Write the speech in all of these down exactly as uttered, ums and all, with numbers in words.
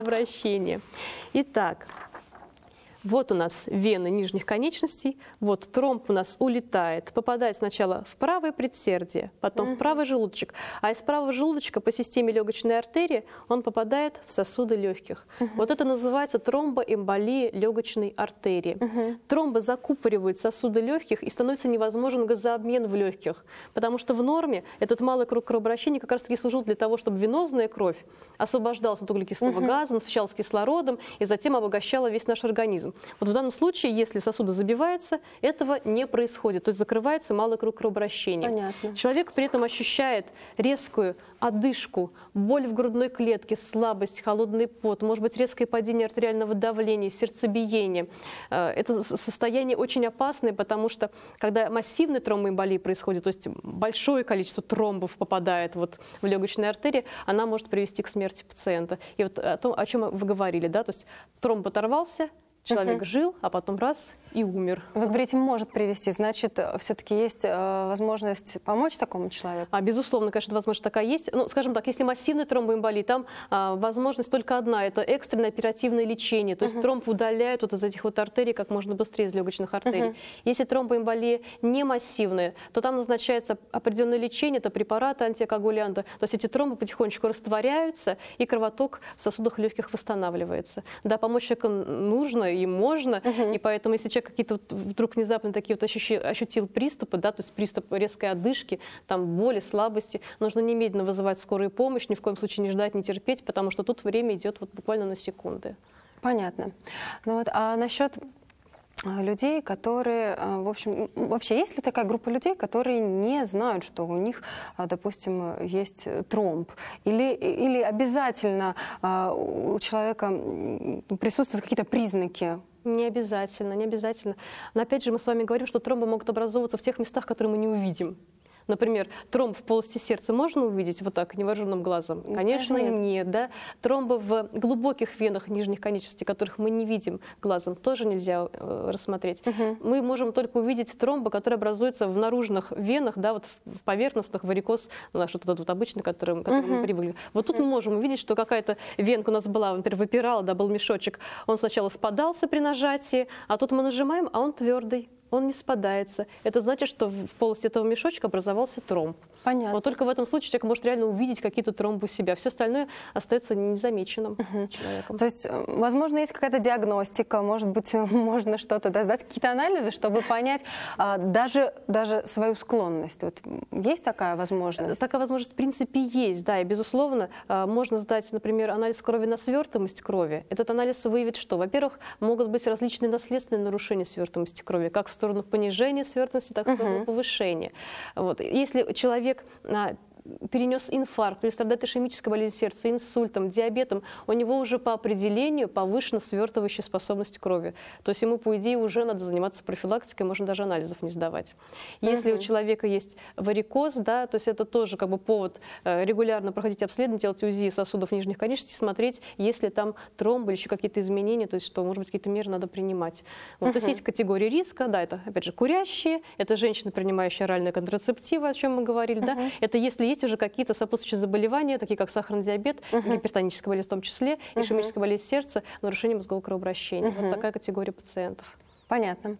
Вращение. Итак, вот у нас вены нижних конечностей, вот тромб у нас улетает, попадает сначала в правое предсердие, потом uh-huh. в правый желудочек, а из правого желудочка по системе легочной артерии он попадает в сосуды легких. Uh-huh. Вот это называется тромбоэмболия легочной артерии. Uh-huh. Тромбы закупоривают сосуды легких, и становится невозможен газообмен в легких, потому что в норме этот малый круг кровообращения как раз-таки служил для того, чтобы венозная кровь освобождалась от углекислого uh-huh. газа, насыщалась кислородом и затем обогащала весь наш организм. Вот в данном случае, если сосуды забиваются, этого не происходит, то есть закрывается малый круг кровообращения. Понятно. Человек при этом ощущает резкую одышку, боль в грудной клетке, слабость, холодный пот, может быть резкое падение артериального давления, сердцебиение. Это состояние очень опасное, потому что когда массивная тромбоэмболия происходит, то есть большое количество тромбов попадает вот в легочные артерии, она может привести к смерти пациента. И вот о том, о чем вы говорили, да, то есть тромб оторвался, человек uh-huh. жил, а потом раз и умер. Вы говорите, может привести, значит, все-таки есть э, возможность помочь такому человеку? А, безусловно, конечно, возможность такая есть. Ну, скажем так, если массивная тромбоэмболия, там а, возможность только одна, это экстренное оперативное лечение, то есть uh-huh. тромб удаляют вот из этих вот артерий как можно быстрее, из легочных артерий. Uh-huh. Если тромбоэмболия не массивная, то там назначается определенное лечение, это препараты, антикоагулянты, то есть эти тромбы потихонечку растворяются, и кровоток в сосудах легких восстанавливается. Да, помочь человеку нужно и можно, uh-huh. и поэтому, если человек какие-то вот вдруг внезапно такие вот ощущил, ощутил приступы, да, то есть приступ резкой одышки, там боли, слабости, нужно немедленно вызывать скорую помощь, ни в коем случае не ждать, не терпеть, потому что тут время идет вот буквально на секунды. Понятно. Ну вот, а насчет людей, которые, в общем, вообще есть ли такая группа людей, которые не знают, что у них, допустим, есть тромб? Или, или обязательно у человека присутствуют какие-то признаки? Не обязательно, не обязательно. Но опять же мы с вами говорим, что тромбы могут образовываться в тех местах, которые мы не увидим. Например, тромб в полости сердца можно увидеть вот так, невооруженным глазом? Конечно, нет. нет да? Тромбы в глубоких венах нижних конечностей, которых мы не видим глазом, тоже нельзя э, рассмотреть. Угу. Мы можем только увидеть тромбы, которые образуются в наружных венах, да, вот в поверхностных, варикоз, наш вот этот вот обычный, к которому, к которому угу. мы привыкли. Вот тут угу. мы можем увидеть, что какая-то венка у нас была, например, выпирала, да, был мешочек, он сначала спадался при нажатии, а тут мы нажимаем, а он твердый. Он не спадается. Это значит, что в полости этого мешочка образовался тромб. Понятно. Вот только в этом случае человек может реально увидеть какие-то тромбы у себя. Все остальное остается незамеченным угу. человеком. То есть, возможно, есть какая-то диагностика, может быть, можно что-то да, сдать, какие-то анализы, чтобы понять а, даже, даже свою склонность. Вот есть такая возможность? Такая возможность, в принципе, есть, да. И, безусловно, можно сдать, например, анализ крови на свертываемость крови. Этот анализ выявит что? Во-первых, могут быть различные наследственные нарушения свертываемости крови, как в сторону понижения свертываемости, так и в сторону uh-huh. повышения. Вот. Если человек а, перенес инфаркт или страдает ишемической болезнью сердца, инсультом, диабетом, у него уже по определению повышена свертывающая способность крови. То есть ему, по идее, уже надо заниматься профилактикой, можно даже анализов не сдавать. Если uh-huh. у человека есть варикоз, да, то есть это тоже как бы повод регулярно проходить обследование, делать УЗИ сосудов нижних конечностей, смотреть, есть ли там тромбы или еще какие-то изменения, то есть что, может быть, какие-то меры надо принимать. Вот, uh-huh. То есть есть категории риска, да, это, опять же, курящие, это женщины, принимающие оральные контрацептивы, о чем мы говорили, uh-huh. да, это если есть уже какие-то сопутствующие заболевания, такие как сахарный диабет, uh-huh. гипертоническая болезнь в том числе, uh-huh. ишемическая болезнь сердца, нарушение мозгового кровообращения. Uh-huh. Вот такая категория пациентов. Понятно.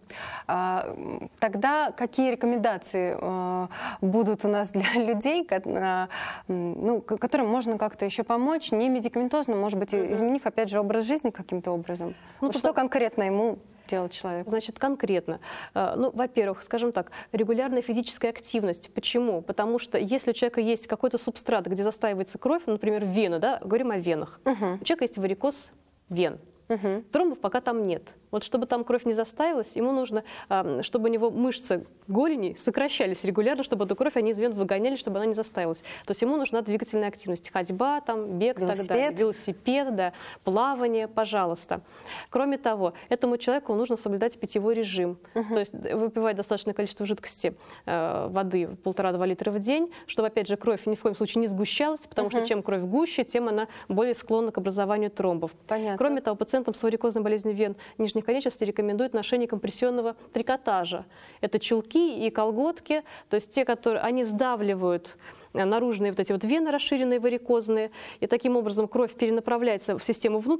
А, тогда какие рекомендации а, будут у нас для людей, а, ну, которым можно как-то еще помочь, не медикаментозно, может быть, uh-huh. изменив, опять же, образ жизни каким-то образом? Ну, вот что это... конкретно ему делать человек? Значит, конкретно. Ну, во-первых, скажем так, регулярная физическая активность. Почему? Потому что если у человека есть какой-то субстрат, где застаивается кровь, например, вена, да, говорим о венах. Uh-huh. У человека есть варикоз вен. Uh-huh. Тромбов пока там нет. Вот чтобы там кровь не застаивалась, ему нужно, чтобы у него мышцы голени сокращались регулярно, чтобы эту кровь они из вен выгоняли, чтобы она не застаивалась. То есть ему нужна двигательная активность. Ходьба, там, бег, велосипед. Так далее. Велосипед, да, плавание, пожалуйста. Кроме того, этому человеку нужно соблюдать питьевой режим. Uh-huh. То есть выпивать достаточное количество жидкости, э, воды, полтора-два литра в день, чтобы, опять же, кровь ни в коем случае не сгущалась, потому uh-huh. что чем кровь гуще, тем она более склонна к образованию тромбов. Понятно. Кроме того, пациентам с варикозной болезнью вен нижних конечностей рекомендуют ношение компрессионного трикотажа. Это чулки и колготки, то есть те, которые они сдавливают наружные вот эти вот вены расширенные, варикозные, и таким образом кровь перенаправляется в систему внутренней,